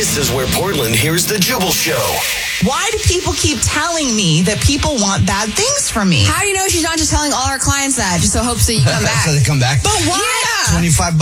This is where Portland hears the Jubal Show. Why do people keep telling me that people want bad things from me? How do you know she's not just telling all her clients that just so hopes that you come back? So they come back. But why? $25